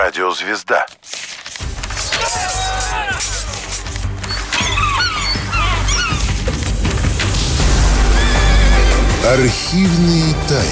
Радиозвезда. Архивные тайны.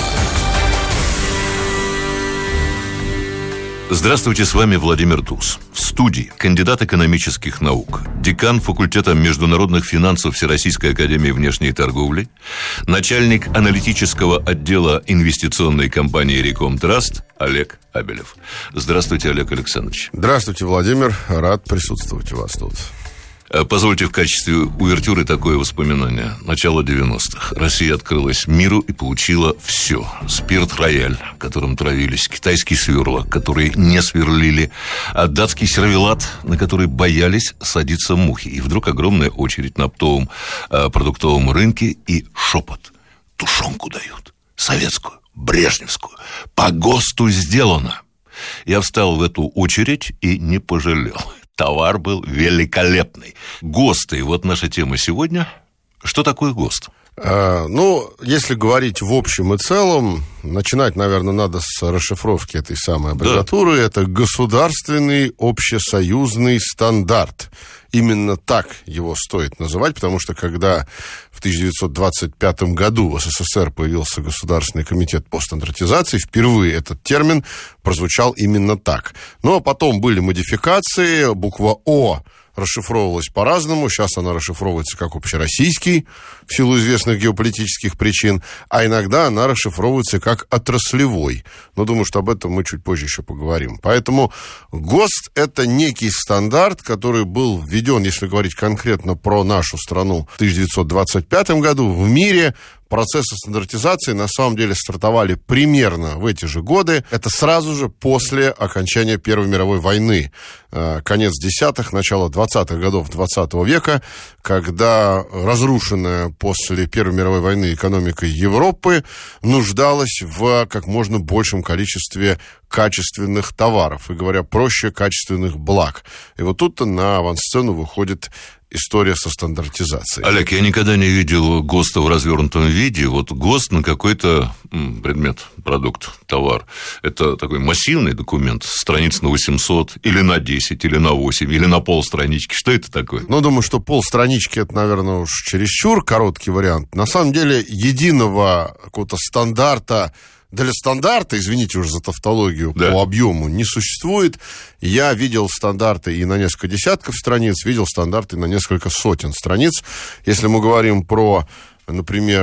Здравствуйте, с вами Владимир Туз. В студии кандидат экономических наук, декан факультета международных финансов Всероссийской академии внешней торговли, начальник аналитического отдела инвестиционной компании «Рекомтраст» Олег Абелев. Здравствуйте, Олег Александрович. Здравствуйте, Владимир. Рад присутствовать у вас тут. Позвольте в качестве увертюры такое воспоминание. Начало 90-х. Россия открылась миру и получила все. Спирт-рояль, которым травились, китайский сверлок, который не сверлили, датский сервелат, на который боялись садиться мухи. И вдруг огромная очередь на оптовом продуктовом рынке и шепот. Тушенку дают. Советскую, брежневскую. По ГОСТу сделано. Я встал в эту очередь и не пожалел. Товар был великолепный. ГОСТы. Вот наша тема сегодня. Что такое ГОСТ? Если говорить в общем и целом, начинать, наверное, надо с расшифровки этой самой аббревиатуры. Да. Это государственный общесоюзный стандарт. Именно так его стоит называть, потому что когда в 1925 году в СССР появился Государственный комитет по стандартизации, впервые этот термин прозвучал именно так. Ну, а потом были модификации, буква «О» расшифровывалась по-разному. Сейчас она расшифровывается как общероссийский, в силу известных геополитических причин, а иногда она расшифровывается как отраслевой. Но думаю, что об этом мы чуть позже еще поговорим. Поэтому ГОСТ – это некий стандарт, который был введен, если говорить конкретно про нашу страну, в 1925 году в мире. Процессы стандартизации на самом деле стартовали примерно в эти же годы. Это сразу же после окончания Первой мировой войны. Конец десятых, начало 20-х годов 20 века, когда разрушенная после Первой мировой войны экономика Европы нуждалась в как можно большем количестве качественных товаров. И, говоря проще, качественных благ. И вот тут-то на авансцену выходит история со стандартизацией. Олег, я никогда не видел ГОСТа в развернутом виде. Вот ГОСТ на какой-то предмет, продукт, товар. Это такой массивный документ, страниц на 800, или на 10, или на 8, или на полстранички. Что это такое? Думаю, что полстранички – это, наверное, уж чересчур короткий вариант. На самом деле, единого какого-то стандарта, для стандарта, извините уже за тавтологию, да, по объему не существует. Я видел стандарты и на несколько десятков страниц, видел стандарты на несколько сотен страниц. Если мы говорим про, например,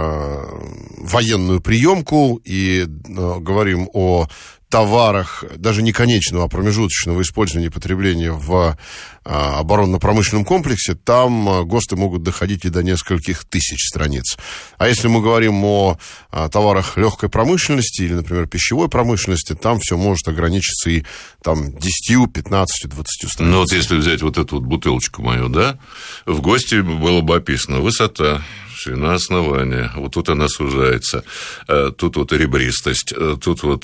военную приемку и говорим о товарах даже не конечного, а промежуточного использования и потребления в оборонно-промышленном комплексе, там ГОСТы могут доходить и до нескольких тысяч страниц. А если мы говорим о товарах легкой промышленности или, например, пищевой промышленности, там все может ограничиться и там 10, 15, 20 страниц. Ну, вот если взять вот эту вот бутылочку мою, да, в ГОСТе было бы описано высота, ширина основания, вот тут она сужается, тут вот ребристость, тут вот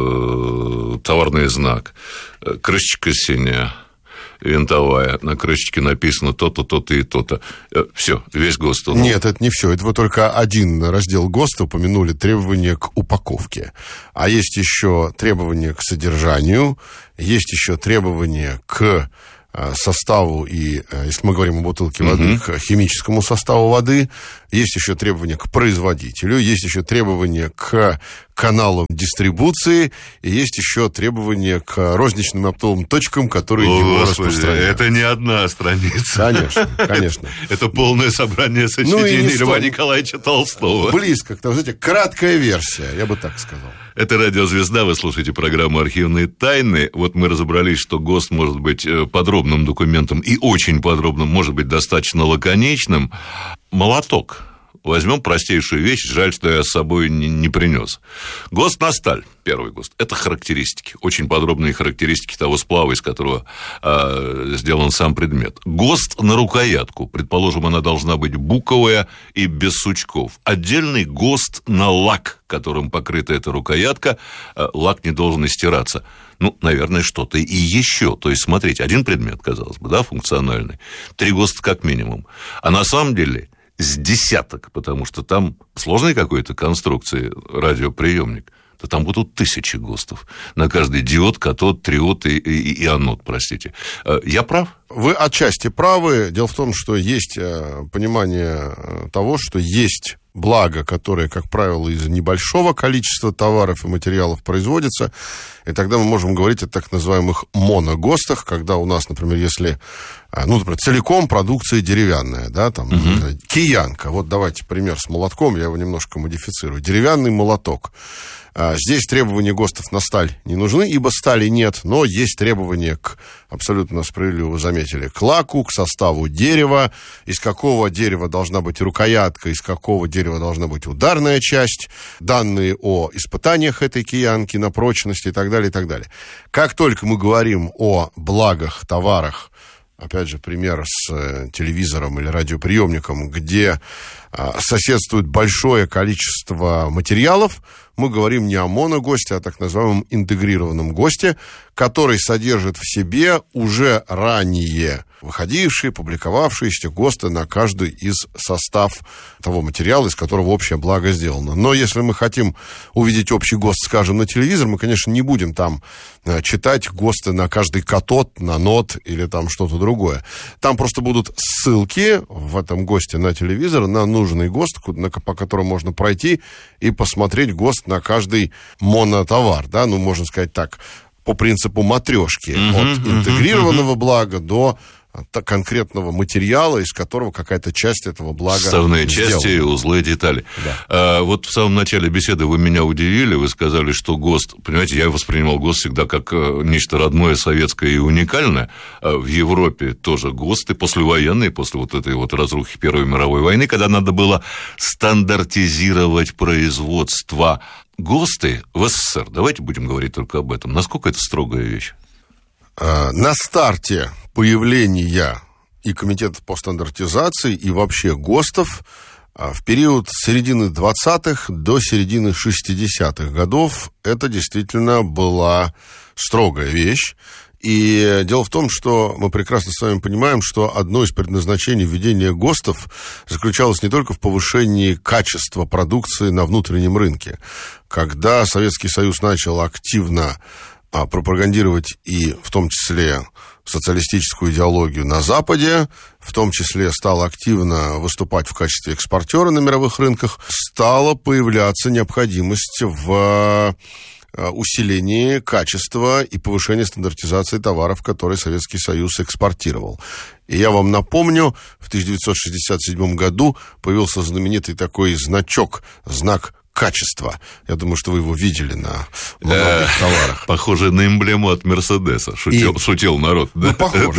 товарный знак, крышечка синяя, винтовая, на крышечке написано то-то, то-то и то-то. Все, весь ГОСТ. Нет, это не все. Это вот только один раздел ГОСТа упомянули, требования к упаковке. А есть еще требования к содержанию, есть еще требования к составу и, если мы говорим о бутылке воды, к химическому составу воды, есть еще требования к производителю, есть еще требования к каналам дистрибуции, и есть еще требования к розничным оптовым точкам, которые его распространяют. Это не одна страница. Конечно, конечно. Это полное собрание сочинений Льва Николаевича Толстого. Близко, знаете, краткая версия, я бы так сказал. Это «Радиозвезда», вы слушаете программу «Архивные тайны». Вот мы разобрались, что ГОСТ может быть подробным документом и очень подробным, может быть достаточно лаконичным. Молоток. Возьмем простейшую вещь, жаль, что я с собой не принес. ГОСТ на сталь, первый ГОСТ, это характеристики, очень подробные характеристики того сплава, из которого сделан сам предмет. ГОСТ на рукоятку, предположим, она должна быть буковая и без сучков. Отдельный ГОСТ на лак, которым покрыта эта рукоятка, лак не должен стираться. Наверное, что-то и еще. То есть, смотрите, один предмет, казалось бы, да, функциональный, 3 ГОСТа как минимум. А на самом деле с десяток, потому что там сложной какой-то конструкции радиоприемник. ГОСТа. Там будут 1000 ГОСТов. На каждый диод, катод, триод и анод, простите. Я прав? Вы отчасти правы. Дело в том, что есть понимание того, что есть благо, которое, как правило, из небольшого количества товаров и материалов производится, и тогда мы можем говорить о так называемых моногостах, когда у нас, например, если, например, целиком продукция деревянная, да, там, киянка, вот давайте пример с молотком, я его немножко модифицирую, деревянный молоток. Здесь требования ГОСТов на сталь не нужны, ибо стали нет, но есть требования к, абсолютно справедливо вы заметили, к лаку, к составу дерева, из какого дерева должна быть рукоятка, из какого дерева должна быть ударная часть, данные о испытаниях этой киянки на прочность и так далее, и так далее. Как только мы говорим о благах, товарах, опять же, пример с телевизором или радиоприемником, где соседствует большое количество материалов, мы говорим не о моногосте, а о так называемом интегрированном госте, который содержит в себе уже ранее выходившие, публиковавшиеся ГОСТы на каждый из состав того материала, из которого общее благо сделано. Но если мы хотим увидеть общий ГОСТ, скажем, на телевизор, мы, конечно, не будем там читать ГОСТы на каждый катод, на нод или там что-то другое. Там просто будут ссылки в этом ГОСТе на телевизор на нужный ГОСТ, по которому можно пройти и посмотреть ГОСТ на каждый монотовар, да, можно сказать так, по принципу матрешки, от интегрированного блага до конкретного материала, из которого какая-то часть этого блага составные сделана. части, узлы, детали. Да. Вот в самом начале беседы вы меня удивили, вы сказали, что ГОСТ, понимаете, я воспринимал ГОСТ всегда как нечто родное, советское и уникальное. В Европе тоже ГОСТы послевоенные, после вот этой вот разрухи Первой мировой войны, когда надо было стандартизировать производство. ГОСТы в СССР, давайте будем говорить только об этом, насколько это строгая вещь? На старте появления и Комитета по стандартизации, и вообще ГОСТов в период с середины 20-х до середины 60-х годов это действительно была строгая вещь. И дело в том, что мы прекрасно с вами понимаем, что одно из предназначений введения ГОСТов заключалось не только в повышении качества продукции на внутреннем рынке. Когда Советский Союз начал активно пропагандировать и в том числе социалистическую идеологию на Западе, в том числе стал активно выступать в качестве экспортера на мировых рынках, стала появляться необходимость в усилении качества и повышении стандартизации товаров, которые Советский Союз экспортировал. И я вам напомню, в 1967 году появился знаменитый такой значок, знак качества. Я думаю, что вы его видели на многих товарах. Похоже на эмблему от Мерседеса. Шутил народ. Да? Похоже.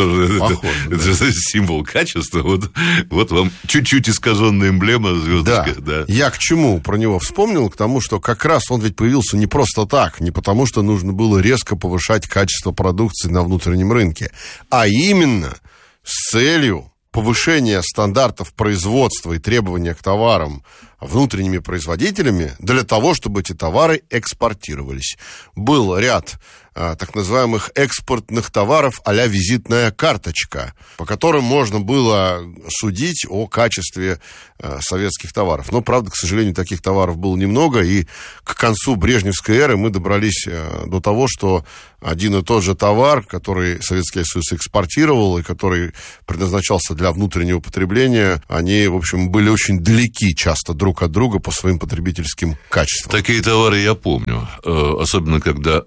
Это же символ качества. Вот вам чуть-чуть искаженная эмблема, звездочка. Да. Я к чему про него вспомнил? К тому, что как раз он ведь появился не просто так, не потому, что нужно было резко повышать качество продукции на внутреннем рынке, а именно с целью повышения стандартов производства и требования к товарам внутренними производителями для того, чтобы эти товары экспортировались. Был ряд так называемых экспортных товаров а-ля визитная карточка, по которым можно было судить о качестве советских товаров. Но, правда, к сожалению, таких товаров было немного, и к концу брежневской эры мы добрались до того, что один и тот же товар, который Советский Союз экспортировал и который предназначался для внутреннего потребления, они, в общем, были очень далеки часто друг от друга по своим потребительским качествам. Такие товары я помню, особенно когда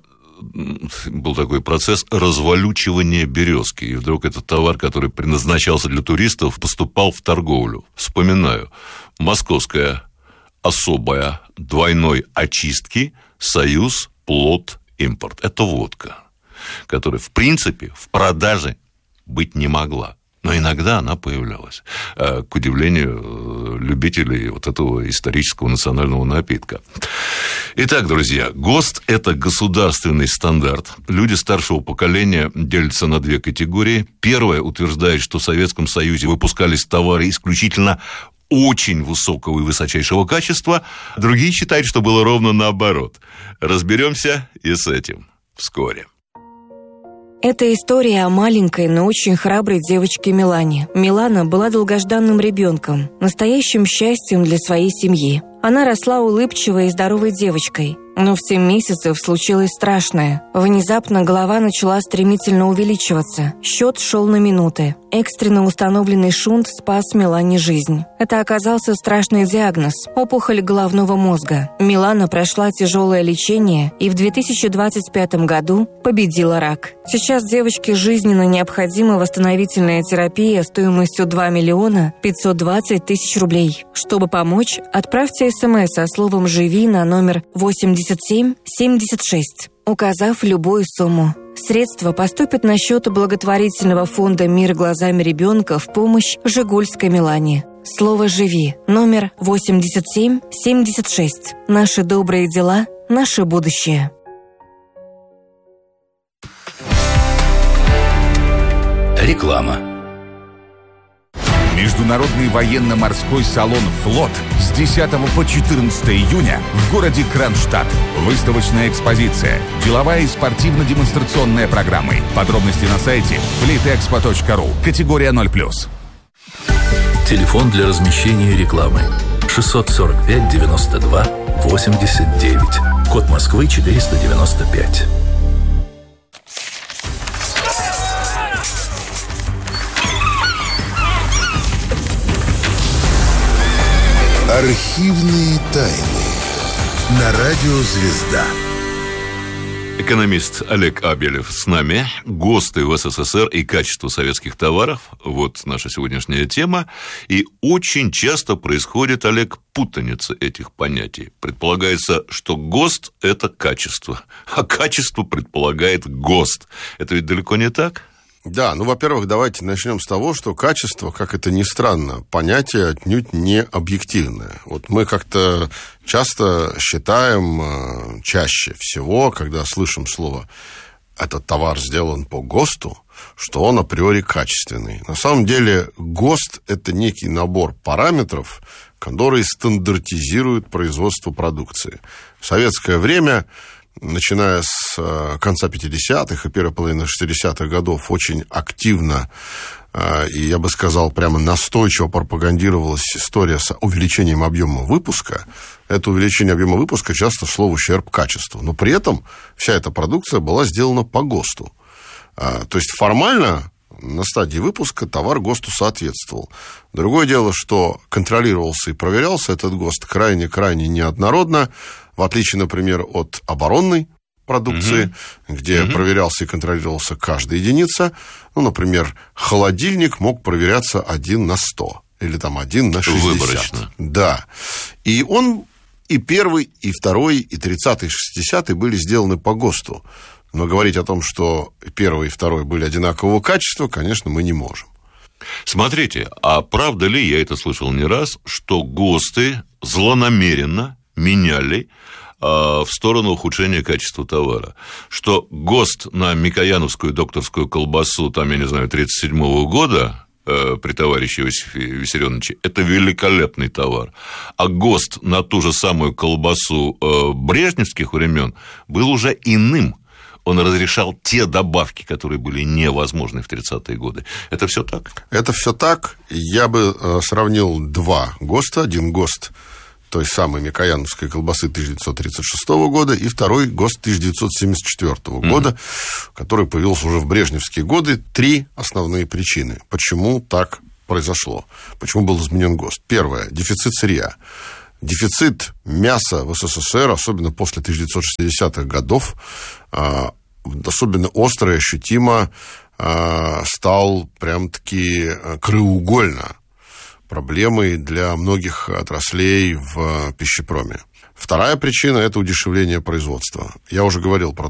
был такой процесс развалючивания березки, и вдруг этот товар, который предназначался для туристов, поступал в торговлю. Вспоминаю, московская особая двойной очистки «Союз Плод Импорт». Это водка, которая, в принципе, в продаже быть не могла. Но иногда она появлялась, к удивлению любителей вот этого исторического национального напитка. Итак, друзья, ГОСТ – это государственный стандарт. Люди старшего поколения делятся на две категории. Первая утверждает, что в Советском Союзе выпускались товары исключительно очень высокого и высочайшего качества. Другие считают, что было ровно наоборот. Разберемся и с этим вскоре. Это история о маленькой, но очень храброй девочке Милане. Милана была долгожданным ребенком, настоящим счастьем для своей семьи. Она росла улыбчивой и здоровой девочкой. Но в 7 месяцев случилось страшное. Внезапно голова начала стремительно увеличиваться. Счет шел на минуты. Экстренно установленный шунт спас Милане жизнь. Это оказался страшный диагноз – опухоль головного мозга. Милана прошла тяжелое лечение и в 2025 году победила рак. Сейчас девочке жизненно необходима восстановительная терапия стоимостью 2 миллиона 520 тысяч рублей. Чтобы помочь, отправьте СМС со словом «Живи» на номер 8776, указав любую сумму. Средства поступят на счет благотворительного фонда «Мир глазами ребенка» в помощь Жигульской Милане. Слово «Живи» номер 8776. Наши добрые дела, наше будущее. Реклама. Международный военно-морской салон «Флот» с 10 по 14 июня в городе Кронштадт. Выставочная экспозиция, деловая и спортивно-демонстрационная программы. Подробности на сайте fleetexpo.ru. Категория 0+. Телефон для размещения рекламы 645 92 89. Код Москвы 495. Архивные тайны на радио «Звезда». Экономист Олег Абелев с нами. ГОСТы в СССР и качество советских товаров. Вот наша сегодняшняя тема. И очень часто происходит, Олег, путаница этих понятий. Предполагается, что ГОСТ – это качество, а качество предполагает ГОСТ. Это ведь далеко не так? Да, во-первых, давайте начнем с того, что качество, как это ни странно, понятие отнюдь не объективное. Вот мы как-то часто считаем, чаще всего, когда слышим слово «этот товар сделан по ГОСТу», что он априори качественный. На самом деле ГОСТ – это некий набор параметров, которые стандартизируют производство продукции. В советское время, начиная с конца 50-х и первой половины 60-х годов, очень активно и, я бы сказал, прямо настойчиво пропагандировалась история с увеличением объема выпуска. Это увеличение объема выпуска часто шло в ущерб качеству. Но при этом вся эта продукция была сделана по ГОСТу. То есть формально на стадии выпуска товар ГОСТу соответствовал. Другое дело, что контролировался и проверялся этот ГОСТ крайне-крайне неоднородно, в отличие, например, от оборонной продукции, где проверялся и контролировался каждая единица. Например, холодильник мог проверяться 1 на 100 или там 1 на 60. Выборочно. Да. И он и первый, и второй, и 30-й, и 60-й были сделаны по ГОСТу. Но говорить о том, что первый и второй были одинакового качества, конечно, мы не можем. Смотрите, а правда ли, я это слышал не раз, что ГОСТы злонамеренно меняли в сторону ухудшения качества товара? Что ГОСТ на микояновскую докторскую колбасу, там, я не знаю, 1937 года при товарище Иосифе Виссарионовиче, это великолепный товар. А ГОСТ на ту же самую колбасу брежневских времен был уже иным. Он разрешал те добавки, которые были невозможны в 30-е годы. Это все так? Это все так. Я бы сравнил два ГОСТа. Один ГОСТ той самой микояновской колбасы 1936 года и второй ГОСТ 1974 года, который появился уже в брежневские годы. 3 основные причины, почему так произошло, почему был изменен ГОСТ. Первое – дефицит сырья. Дефицит мяса в СССР, особенно после 1960-х годов, особенно остро и ощутимо стал прям-таки краеугольно проблемой для многих отраслей в пищепроме. Вторая причина – это удешевление производства. Я уже говорил про